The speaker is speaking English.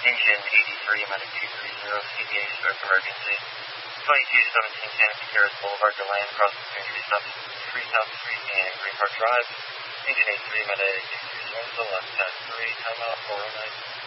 Engine 83, Medic 230, CBA Stroke Emergency. 2217 Santa Fe Terrace Boulevard, Deland, crossing 3 South Street and Green Park Drive. Engine 83, Medic 230, left pass 3, timeout 409.